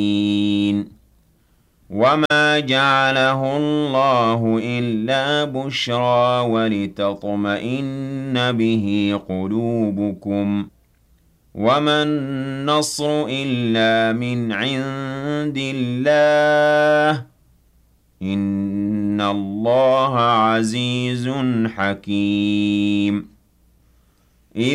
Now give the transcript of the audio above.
وَمَا جَعَلَهُ اللَّهُ إِلَّا بُشْرَىٰ وَلِتَطْمَئِنَّ بِهِ قُلُوبُكُمْ ۚ وَمَا النَّصْرُ إِلَّا مِنْ عِندِ اللَّهِ ۚ إِنَّ اللَّهَ عَزِيزٌ حَكِيمٌ